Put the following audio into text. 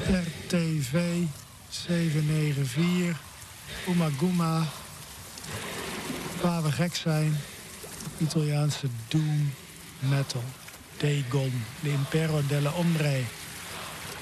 RTV 794, Umaguma, Waar we gek zijn, Italiaanse doom metal, Dagon, L'Impero delle Ombre.